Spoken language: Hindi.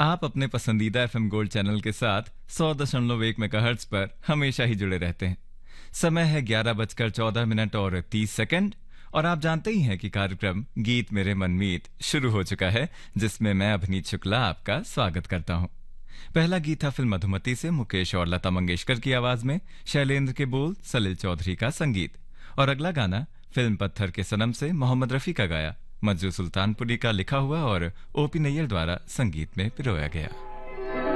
आप अपने पसंदीदा एफएम गोल्ड चैनल के साथ 100.1 मेगाहर्ट्ज पर हमेशा ही जुड़े रहते हैं। समय है 11:14 और 30 सेकंड। और आप जानते ही हैं कि कार्यक्रम गीत मेरे मनमीत शुरू हो चुका है, जिसमें मैं अभिनीत शुक्ला आपका स्वागत करता हूं। पहला गीत था फिल्म मधुमती से मुकेश और लता मंगेशकर की आवाज में, शैलेंद्र के बोल, सलिल चौधरी का संगीत। और अगला गाना फिल्म पत्थर के सनम से मोहम्मद रफी का गाया, मंजू सुल्तानपुरी का लिखा हुआ और ओपी नैयर द्वारा संगीत में पिरोया गया।